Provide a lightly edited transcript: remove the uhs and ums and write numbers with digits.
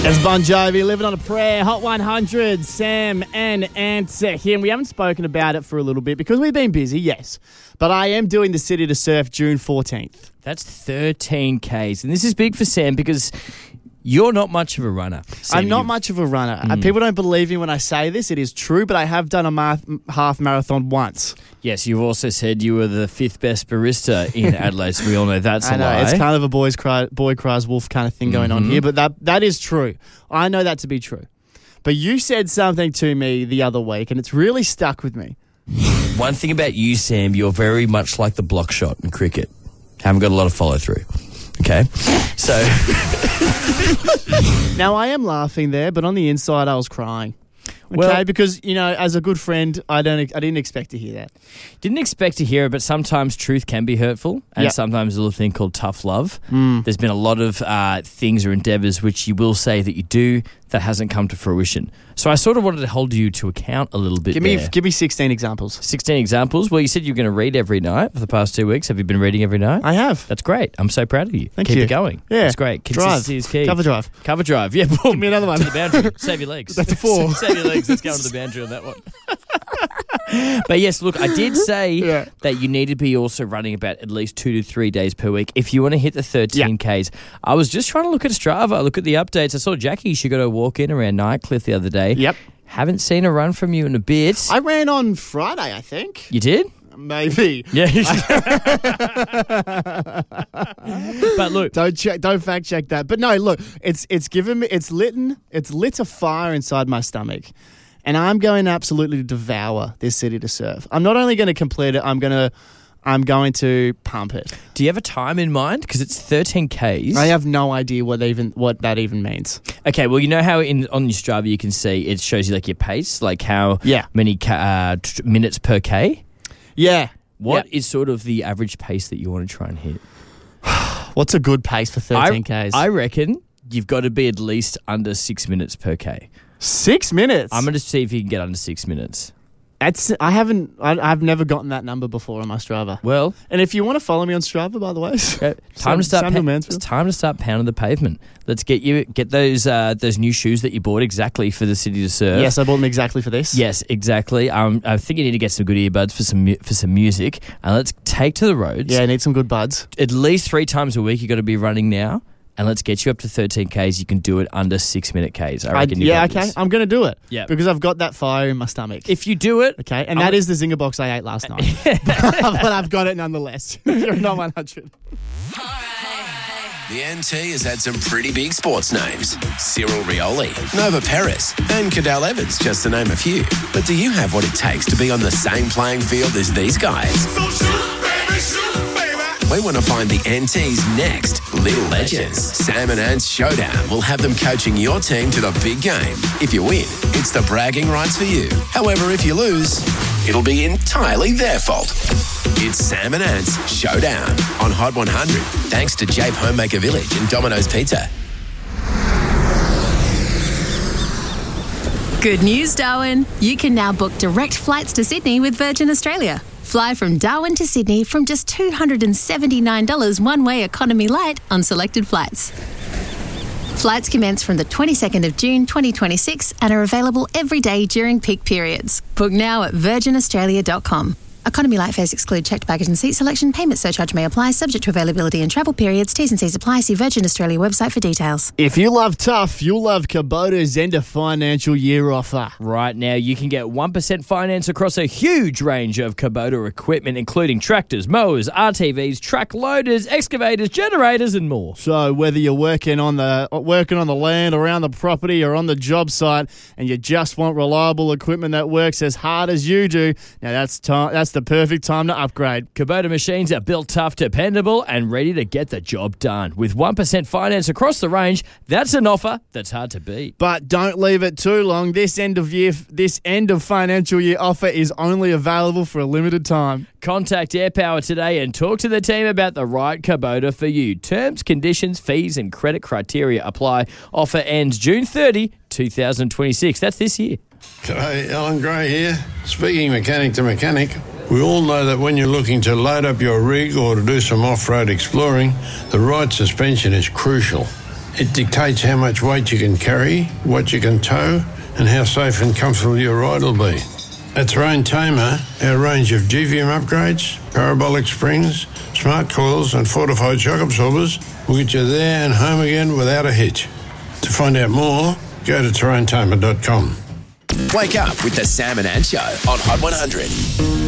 It's Bon Jovi, Living on a Prayer, Hot 100, Sam and Answer here. And we haven't spoken about it for a little bit because we've been busy, yes. But I am doing the City to Surf June 14th. That's 13 Ks. And this is big for Sam because you're not much of a runner. Sam, I'm not much of a runner. People don't believe me when I say this. It is true, but I have done a half marathon once. Yes, you've also said you were the 5th best barista in Adelaide, so we all know that's a lie. It's kind of a boy cries wolf kind of thing going on here, but that is true. I know that to be true. But you said something to me the other week, and it's really stuck with me. One thing about you, Sam, you're very much like the block shot in cricket. Haven't got a lot of follow-through. Okay? So... Now, I am laughing there, but on the inside, I was crying. Okay, because, you know, as a good friend, I didn't expect to hear that. Didn't expect to hear it, but sometimes truth can be hurtful, and sometimes a little thing called tough love. There's been a lot of things or endeavours which you will say that you do that hasn't come to fruition. So I sort of wanted to hold you to account a little bit Give me 16 examples. 16 examples? Well, you said you were going to read every night for the past 2 weeks. Have you been reading every night? I have. That's great. I'm so proud of you. Thank you. Keep it going. Yeah. That's great. Consistency is key. Cover drive. Cover drive. Yeah, boom. Give me another one. To the boundary. Save your legs. That's a 4. Save your legs. Let's go to the boundary on that one. But yes, look, I did say that you need to be also running about at least 2 to 3 days per week if you want to hit the 13 Ks. I was just trying to look at Strava, look at the updates. I saw Jackie, she got a walk in around Nightcliff the other day. Yep. Haven't seen a run from you in a bit. I ran on Friday, I think. You did? Maybe. Yeah. But look, don't fact check that. But no, look, it's lit a fire inside my stomach. And I'm going to absolutely devour this City to Surf. I'm not only going to complete it, I'm going to pump it. Do you have a time in mind? Because it's 13 Ks. I have no idea what that even means. Okay, well, you know how on your Strava you can see it shows you like your pace, like how many minutes per K? Yeah. What is sort of the average pace that you want to try and hit? What's a good pace for 13 Ks? I reckon you've got to be at least under 6 minutes per K. 6 minutes? I'm going to see if you can get under 6 minutes. I've never gotten that number before on my Strava. Well, and if you want to follow me on Strava, by the way, it's time to start pounding the pavement. Let's get those new shoes that you bought exactly for the City to Surf. Yes, I bought them exactly for this. Yes, exactly. I think you need to get some good earbuds for some music, and let's take to the roads. Yeah, I need some good buds. At least 3 times a week you got to be running now. And let's get you up to 13 Ks. You can do it under 6 minute Ks. I reckon you got this. I'm going to do it. Yeah. Because I've got that fire in my stomach. If you do it. Okay. And that is the Zinger box I ate last night. But I've got it nonetheless. You're not 100. The NT has had some pretty big sports names. Cyril Rioli, Nova Perez, and Cadel Evans, just to name a few. But do you have what it takes to be on the same playing field as these guys? So shoot, baby, shoot, baby. We want to find the NT's next little legends. Sam and Ant's Showdown will have them coaching your team to the big game. If you win, it's the bragging rights for you. However, if you lose, it'll be entirely their fault. It's Sam and Ant's Showdown on Hot 100, thanks to Jape Homemaker Village and Domino's Pizza. Good news, Darwin. You can now book direct flights to Sydney with Virgin Australia. Fly from Darwin to Sydney from just $279 one-way economy light on selected flights. Flights commence from the 22nd of June 2026 and are available every day during peak periods. Book now at virginaustralia.com. Economy light fares exclude checked baggage and seat selection. Payment surcharge may apply, subject to availability and travel periods. T's and C's apply. See Virgin Australia website for details. If you love tough, you'll love Kubota's end of financial year offer. Right now, you can get 1% finance across a huge range of Kubota equipment, including tractors, mowers, RTVs, truck loaders, excavators, generators, and more. So whether you're working on the land, around the property, or on the job site, and you just want reliable equipment that works as hard as you do, now that's the perfect time to upgrade. Kubota machines are built tough, dependable, and ready to get the job done. With 1% finance across the range, that's an offer that's hard to beat. But don't leave it too long. This end of financial year offer is only available for a limited time. Contact AirPower today and talk to the team about the right Kubota for you. Terms, conditions, fees, and credit criteria apply. Offer ends June 30, 2026. That's this year. G'day, Alan Gray here. Speaking mechanic to mechanic, we all know that when you're looking to load up your rig or to do some off-road exploring, the right suspension is crucial. It dictates how much weight you can carry, what you can tow, and how safe and comfortable your ride will be. At Terrain Tamer, our range of GVM upgrades, parabolic springs, smart coils and fortified shock absorbers will get you there and home again without a hitch. To find out more, go to terraintamer.com. Wake up with the Sam and Ant Show on Hot 100.